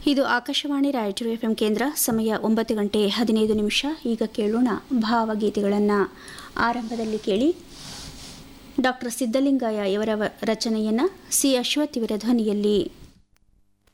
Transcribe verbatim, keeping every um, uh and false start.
ಇದು Akashvani Raichur F M ಕೇಂದ್ರ. ಸಮಯ ಒಂಬತ್ತು ಗಂಟೆ ಹದಿನೈದು ನಿಮಿಷ. ಈಗ ಕೇಳೋಣ ಭಾವಗೀತೆಗಳನ್ನು. ಆರಂಭದಲ್ಲಿ ಕೇಳಿ ಡಾಕ್ಟರ್ ಸಿದ್ದಲಿಂಗಯ್ಯ ಇವರ ರಚನೆಯನ್ನು ಸಿ ಅಶ್ವಥ್ ಇವರ ಧ್ವನಿಯಲ್ಲಿ.